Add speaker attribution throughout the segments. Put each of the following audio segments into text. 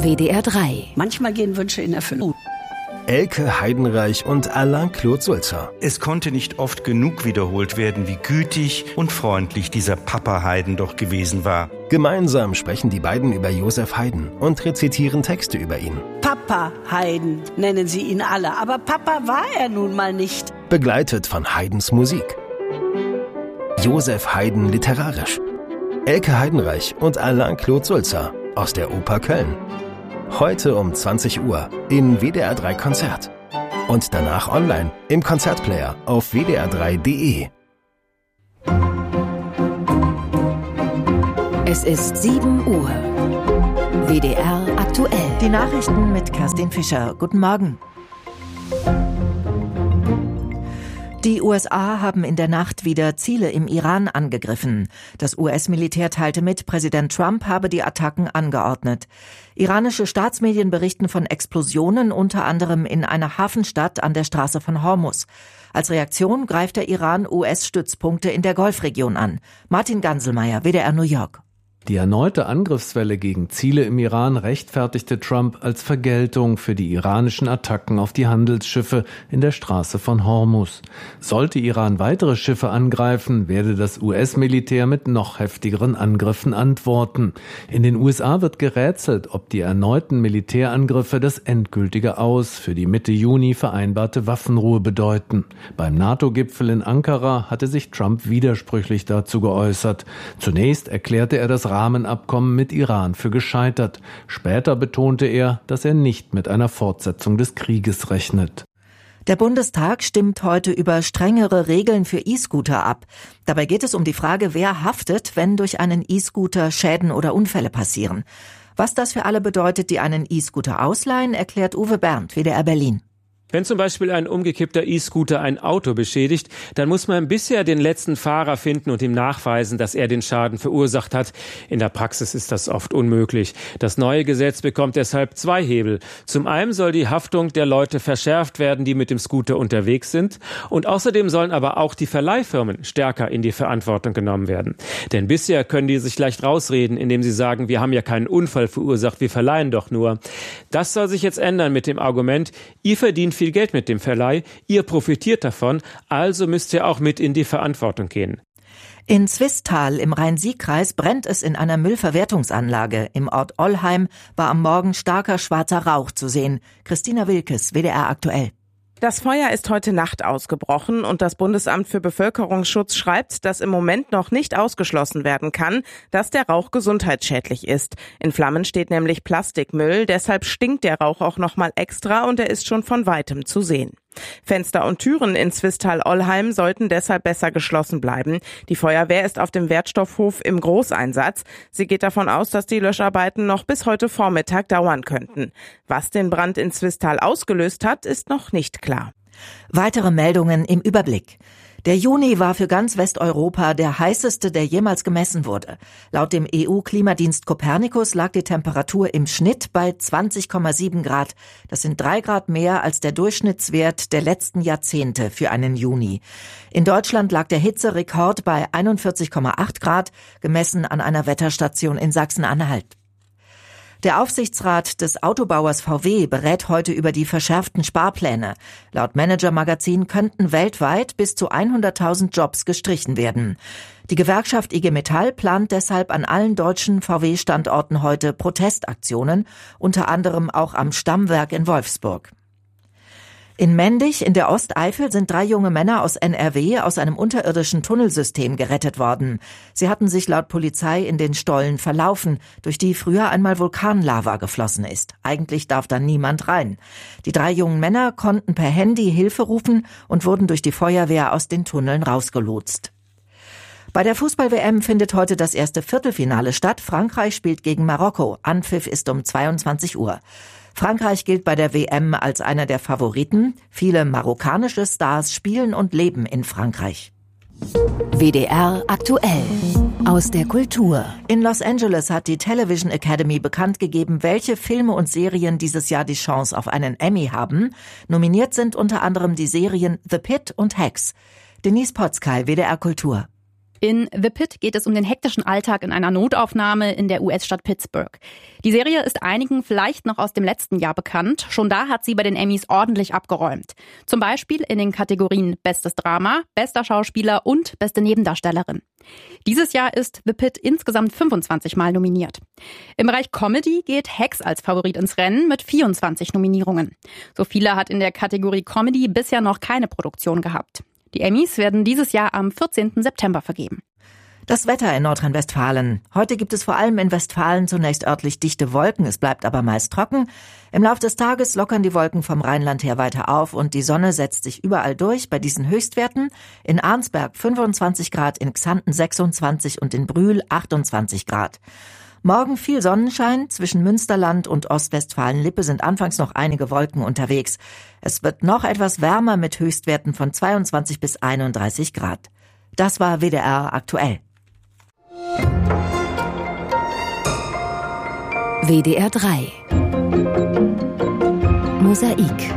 Speaker 1: WDR 3.
Speaker 2: Manchmal gehen Wünsche in Erfüllung.
Speaker 3: Elke Heidenreich und Alain-Claude Sulzer.
Speaker 4: Es konnte nicht oft genug wiederholt werden, wie gütig und freundlich dieser Papa Haydn doch gewesen war.
Speaker 3: Gemeinsam sprechen die beiden über Joseph Haydn und rezitieren Texte über ihn.
Speaker 2: Papa Haydn nennen sie ihn alle, aber Papa war er nun mal nicht.
Speaker 3: Begleitet von Haydns Musik. Joseph Haydn literarisch. Elke Heidenreich und Alain-Claude Sulzer aus der Oper Köln. Heute um 20 Uhr in WDR 3 Konzert. Und danach online im Konzertplayer auf wdr3.de.
Speaker 1: Es ist 7 Uhr. WDR aktuell.
Speaker 5: Die Nachrichten mit Kerstin Fischer. Guten Morgen. Die USA haben in der Nacht wieder Ziele im Iran angegriffen. Das US-Militär teilte mit, Präsident Trump habe die Attacken angeordnet. Iranische Staatsmedien berichten von Explosionen, unter anderem in einer Hafenstadt an der Straße von Hormuz. Als Reaktion greift der Iran US-Stützpunkte in der Golfregion an. Martin Ganselmeier, WDR New York.
Speaker 6: Die erneute Angriffswelle gegen Ziele im Iran rechtfertigte Trump als Vergeltung für die iranischen Attacken auf die Handelsschiffe in der Straße von Hormuz. Sollte Iran weitere Schiffe angreifen, werde das US-Militär mit noch heftigeren Angriffen antworten. In den USA wird gerätselt, ob die erneuten Militärangriffe das endgültige Aus für die Mitte Juni vereinbarte Waffenruhe bedeuten. Beim NATO-Gipfel in Ankara hatte sich Trump widersprüchlich dazu geäußert. Zunächst erklärte er das Rahmenabkommen mit Iran für gescheitert. Später betonte er, dass er nicht mit einer Fortsetzung des Krieges rechnet.
Speaker 5: Der Bundestag stimmt heute über strengere Regeln für E-Scooter ab. Dabei geht es um die Frage, wer haftet, wenn durch einen E-Scooter Schäden oder Unfälle passieren. Was das für alle bedeutet, die einen E-Scooter ausleihen, erklärt Uwe Berndt, WDR Berlin.
Speaker 7: Wenn zum Beispiel ein umgekippter E-Scooter ein Auto beschädigt, dann muss man bisher den letzten Fahrer finden und ihm nachweisen, dass er den Schaden verursacht hat. In der Praxis ist das oft unmöglich. Das neue Gesetz bekommt deshalb 2 Hebel. Zum einen soll die Haftung der Leute verschärft werden, die mit dem Scooter unterwegs sind. Und außerdem sollen aber auch die Verleihfirmen stärker in die Verantwortung genommen werden. Denn bisher können die sich leicht rausreden, indem sie sagen, wir haben ja keinen Unfall verursacht, wir verleihen doch nur. Das soll sich jetzt ändern mit dem Argument, ihr verdient viel Geld mit dem Verleih, ihr profitiert davon, also müsst ihr auch mit in die Verantwortung gehen.
Speaker 5: In Zwistal im Rhein-Sieg-Kreis brennt es in einer Müllverwertungsanlage. Im Ort Ollheim war am Morgen starker schwarzer Rauch zu sehen. Christina Wilkes, WDR aktuell.
Speaker 8: Das Feuer ist heute Nacht ausgebrochen und das Bundesamt für Bevölkerungsschutz schreibt, dass im Moment noch nicht ausgeschlossen werden kann, dass der Rauch gesundheitsschädlich ist. In Flammen steht nämlich Plastikmüll, deshalb stinkt der Rauch auch nochmal extra und er ist schon von weitem zu sehen. Fenster und Türen in Zwistal-Ollheim sollten deshalb besser geschlossen bleiben. Die Feuerwehr ist auf dem Wertstoffhof im Großeinsatz. Sie geht davon aus, dass die Löscharbeiten noch bis heute Vormittag dauern könnten. Was den Brand in Zwistal ausgelöst hat, ist noch nicht klar.
Speaker 5: Weitere Meldungen im Überblick. Der Juni war für ganz Westeuropa der heißeste, der jemals gemessen wurde. Laut dem EU-Klimadienst Copernicus lag die Temperatur im Schnitt bei 20,7 Grad. Das sind 3 Grad mehr als der Durchschnittswert der letzten Jahrzehnte für einen Juni. In Deutschland lag der Hitzerekord bei 41,8 Grad, gemessen an einer Wetterstation in Sachsen-Anhalt. Der Aufsichtsrat des Autobauers VW berät heute über die verschärften Sparpläne. Laut Manager-Magazin könnten weltweit bis zu 100.000 Jobs gestrichen werden. Die Gewerkschaft IG Metall plant deshalb an allen deutschen VW-Standorten heute Protestaktionen, unter anderem auch am Stammwerk in Wolfsburg. In Mendig in der Osteifel sind 3 junge Männer aus NRW aus einem unterirdischen Tunnelsystem gerettet worden. Sie hatten sich laut Polizei in den Stollen verlaufen, durch die früher einmal Vulkanlava geflossen ist. Eigentlich darf da niemand rein. Die 3 jungen Männer konnten per Handy Hilfe rufen und wurden durch die Feuerwehr aus den Tunneln rausgelotst. Bei der Fußball-WM findet heute das erste Viertelfinale statt. Frankreich spielt gegen Marokko. Anpfiff ist um 22 Uhr. Frankreich gilt bei der WM als einer der Favoriten. Viele marokkanische Stars spielen und leben in Frankreich.
Speaker 1: WDR aktuell. Aus der Kultur.
Speaker 5: In Los Angeles hat die Television Academy bekannt gegeben, welche Filme und Serien dieses Jahr die Chance auf einen Emmy haben. Nominiert sind unter anderem die Serien The Pit und Hacks. Denise Potzkay, WDR Kultur.
Speaker 9: In The Pit geht es um den hektischen Alltag in einer Notaufnahme in der US-Stadt Pittsburgh. Die Serie ist einigen vielleicht noch aus dem letzten Jahr bekannt. Schon da hat sie bei den Emmys ordentlich abgeräumt. Zum Beispiel in den Kategorien Bestes Drama, Bester Schauspieler und Beste Nebendarstellerin. Dieses Jahr ist The Pit insgesamt 25 Mal nominiert. Im Bereich Comedy geht Hacks als Favorit ins Rennen mit 24 Nominierungen. So viele hat in der Kategorie Comedy bisher noch keine Produktion gehabt. Die Emmys werden dieses Jahr am 14. September vergeben.
Speaker 5: Das Wetter in Nordrhein-Westfalen. Heute gibt es vor allem in Westfalen zunächst örtlich dichte Wolken, es bleibt aber meist trocken. Im Lauf des Tages lockern die Wolken vom Rheinland her weiter auf und die Sonne setzt sich überall durch bei diesen Höchstwerten. In Arnsberg 25 Grad, in Xanten 26 und in Brühl 28 Grad. Morgen viel Sonnenschein, zwischen Münsterland und Ostwestfalen-Lippe sind anfangs noch einige Wolken unterwegs. Es wird noch etwas wärmer mit Höchstwerten von 22 bis 31 Grad. Das war WDR aktuell.
Speaker 1: WDR 3 Mosaik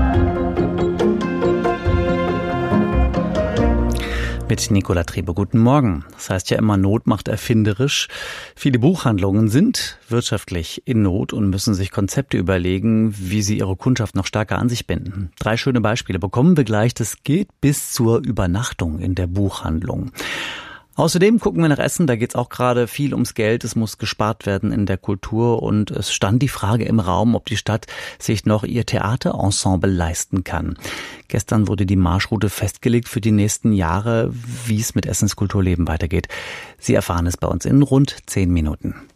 Speaker 10: mit Nicola Trebe. Guten Morgen. Das heißt ja immer, Not macht erfinderisch. Viele Buchhandlungen sind wirtschaftlich in Not und müssen sich Konzepte überlegen, wie sie ihre Kundschaft noch stärker an sich binden. 3 schöne Beispiele bekommen wir gleich. Das geht bis zur Übernachtung in der Buchhandlung. Außerdem gucken wir nach Essen, da geht's auch gerade viel ums Geld. Es muss gespart werden in der Kultur und es stand die Frage im Raum, ob die Stadt sich noch ihr Theaterensemble leisten kann. Gestern wurde die Marschroute festgelegt für die nächsten Jahre, wie es mit Essens Kulturleben weitergeht. Sie erfahren es bei uns in rund 10 Minuten.